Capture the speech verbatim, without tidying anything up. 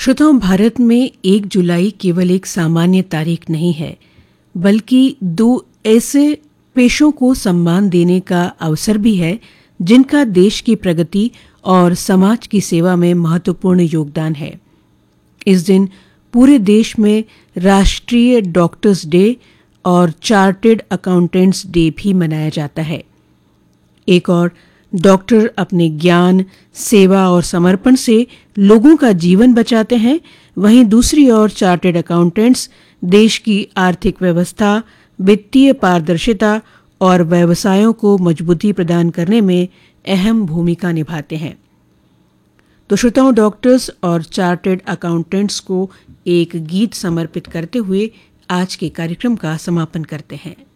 श्रोताओं, भारत में एक जुलाई केवल एक सामान्य तारीख नहीं है, बल्कि दो ऐसे पेशों को सम्मान देने का अवसर भी है जिनका देश की प्रगति और समाज की सेवा में महत्वपूर्ण योगदान है। इस दिन पूरे देश में राष्ट्रीय डॉक्टर्स डे और चार्टर्ड अकाउंटेंट्स डे भी मनाया जाता है। एक और डॉक्टर अपने ज्ञान, सेवा और समर्पण से लोगों का जीवन बचाते हैं, वहीं दूसरी ओर चार्टर्ड अकाउंटेंट्स देश की आर्थिक व्यवस्था, वित्तीय पारदर्शिता और व्यवसायों को मजबूती प्रदान करने में अहम भूमिका निभाते हैं। तो श्रोताओं, डॉक्टर्स और चार्टर्ड अकाउंटेंट्स को एक गीत समर्पित करते हुए आज के कार्यक्रम का समापन करते हैं।